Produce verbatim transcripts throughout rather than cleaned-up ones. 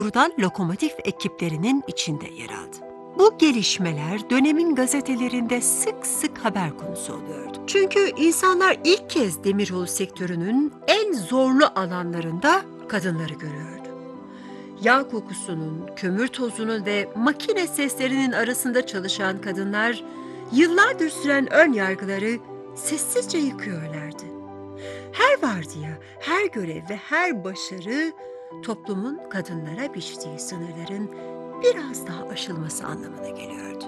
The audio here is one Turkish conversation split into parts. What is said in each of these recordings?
doğrudan lokomotif ekiplerinin içinde yer aldı. Bu gelişmeler dönemin gazetelerinde sık sık haber konusu oluyordu. Çünkü insanlar ilk kez demiryolu sektörünün en zorlu alanlarında kadınları görüyordu. Yağ kokusunun, kömür tozunun ve makine seslerinin arasında çalışan kadınlar yıllardır süren ön yargıları sessizce yıkıyorlardı. Her vardiya, her görev ve her başarı toplumun kadınlara biçtiği sınırların biraz daha aşılması anlamına geliyordu.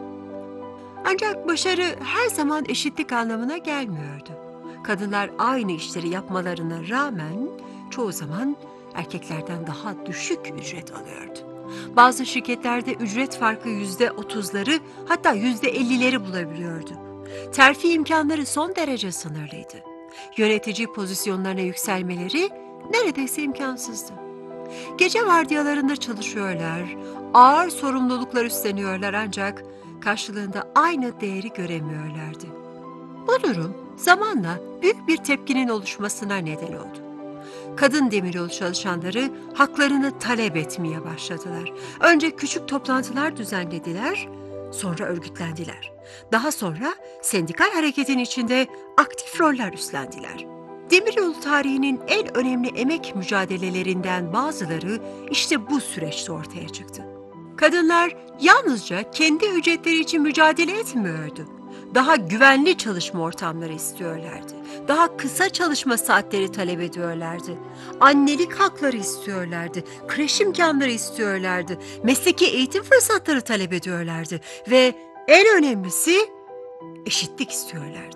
Ancak başarı her zaman eşitlik anlamına gelmiyordu. Kadınlar aynı işleri yapmalarına rağmen çoğu zaman erkeklerden daha düşük ücret alıyordu. Bazı şirketlerde ücret farkı yüzde otuzları hatta yüzde ellileri bulabiliyordu. Terfi imkanları son derece sınırlıydı. Yönetici pozisyonlarına yükselmeleri neredeyse imkansızdı. Gece vardiyalarında çalışıyorlar, ağır sorumluluklar üstleniyorlar ancak karşılığında aynı değeri göremiyorlardı. Bu durum zamanla büyük bir tepkinin oluşmasına neden oldu. Kadın demiryolu çalışanları haklarını talep etmeye başladılar. Önce küçük toplantılar düzenlediler, sonra örgütlendiler. Daha sonra sendikal hareketin içinde aktif roller üstlendiler. Demiryolu tarihinin en önemli emek mücadelelerinden bazıları işte bu süreçte ortaya çıktı. Kadınlar yalnızca kendi ücretleri için mücadele etmiyordu. Daha güvenli çalışma ortamları istiyorlardı. Daha kısa çalışma saatleri talep ediyorlardı. Annelik hakları istiyorlardı. Kreş imkanları istiyorlardı. Mesleki eğitim fırsatları talep ediyorlardı. Ve en önemlisi eşitlik istiyorlardı.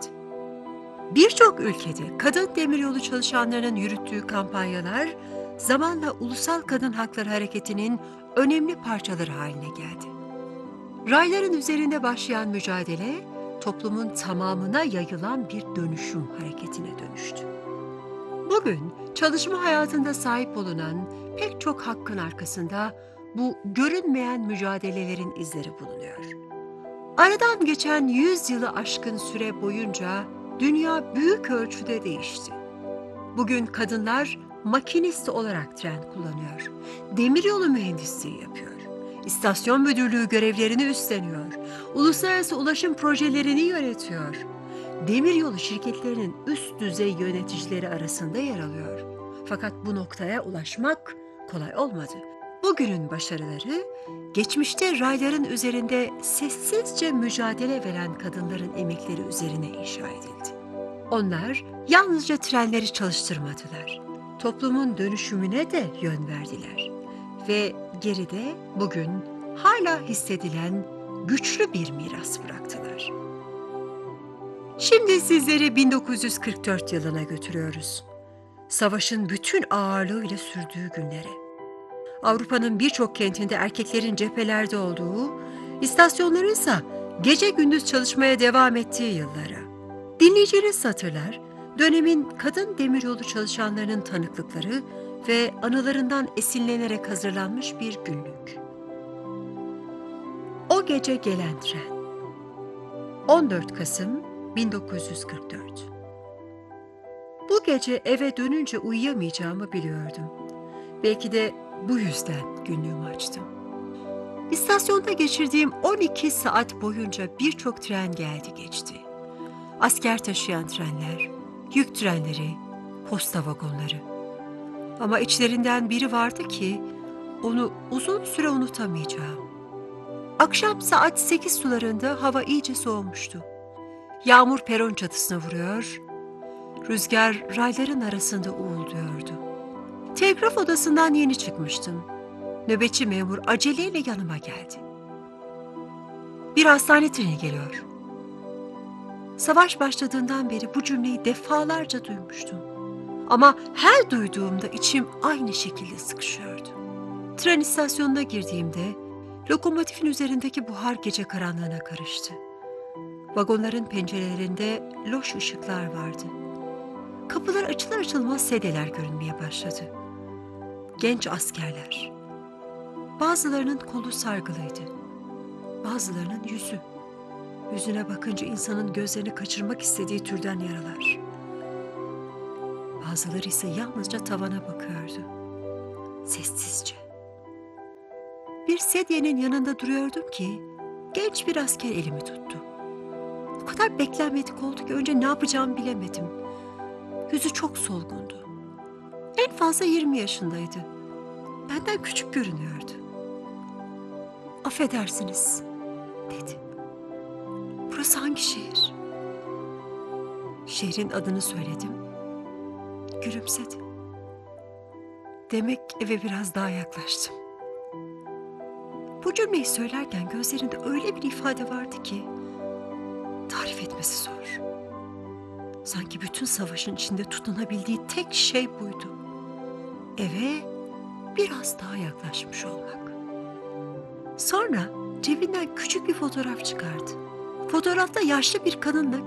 Birçok ülkede kadın demiryolu çalışanlarının yürüttüğü kampanyalar zamanla Ulusal Kadın Hakları Hareketi'nin önemli parçaları haline geldi. Rayların üzerinde başlayan mücadele, toplumun tamamına yayılan bir dönüşüm hareketine dönüştü. Bugün çalışma hayatında sahip olunan pek çok hakkın arkasında bu görünmeyen mücadelelerin izleri bulunuyor. Aradan geçen yüz yılı aşkın süre boyunca dünya büyük ölçüde değişti. Bugün kadınlar makinist olarak tren kullanıyor, demiryolu mühendisliği yapıyor, istasyon müdürlüğü görevlerini üstleniyor, uluslararası ulaşım projelerini yönetiyor. Demiryolu şirketlerinin üst düzey yöneticileri arasında yer alıyor. Fakat bu noktaya ulaşmak kolay olmadı. Bugünün başarıları, geçmişte rayların üzerinde sessizce mücadele veren kadınların emekleri üzerine inşa edildi. Onlar yalnızca trenleri çalıştırmadılar. Toplumun dönüşümüne de yön verdiler. Ve geride bugün hala hissedilen güçlü bir miras bıraktılar. Şimdi sizleri bin dokuz yüz kırk dört yılına götürüyoruz. Savaşın bütün ağırlığıyla sürdüğü günlere. Avrupa'nın birçok kentinde erkeklerin cephelerde olduğu, istasyonların ise gece gündüz çalışmaya devam ettiği yıllara. Dinleyeceğiniz satırlar, dönemin kadın demiryolu çalışanlarının tanıklıkları ve anılarından esinlenerek hazırlanmış bir günlük. O gece gelen tren. on dört Kasım bin dokuz yüz kırk dört. Bu gece eve dönünce uyuyamayacağımı biliyordum. Belki de bu yüzden günlüğümü açtım. İstasyonda geçirdiğim on iki saat boyunca birçok tren geldi geçti. Asker taşıyan trenler, yük trenleri, posta vagonları. Ama içlerinden biri vardı ki onu uzun süre unutamayacağım. Akşam saat sekiz sularında hava iyice soğumuştu. Yağmur peron çatısına vuruyor, rüzgar rayların arasında uğulduyordu. Telgraf odasından yeni çıkmıştım. Nöbetçi memur aceleyle yanıma geldi. Bir hastane treni geliyor. Savaş başladığından beri bu cümleyi defalarca duymuştum. Ama her duyduğumda içim aynı şekilde sıkışıyordu. Tren istasyonuna girdiğimde lokomotifin üzerindeki buhar gece karanlığına karıştı. Vagonların pencerelerinde loş ışıklar vardı. Kapılar açılır açılmaz sedyeler görünmeye başladı. Genç askerler. Bazılarının kolu sargılıydı. Bazılarının yüzü. Yüzüne bakınca insanın gözlerini kaçırmak istediği türden yaralar. Bazıları ise yalnızca tavana bakıyordu. Sessizce. bir sedyenin yanında duruyordum ki genç bir asker elimi tuttu. O kadar beklenmedik oldu ki önce ne yapacağımı bilemedim. Yüzü çok solgundu. En fazla yirmi yaşındaydı. Benden küçük görünüyordu. "Affedersiniz," dedi. "Burası hangi şehir?" Şehrin adını söyledim. Gülümsedi. Demek eve biraz daha yaklaştım. Bu cümleyi söylerken gözlerinde öyle bir ifade vardı ki tarif etmesi zor. Sanki bütün savaşın içinde tutunabildiği tek şey buydu. Eve biraz daha yaklaşmış olmak. Sonra cebinden küçük bir fotoğraf çıkardı. Fotoğrafta yaşlı bir kadınla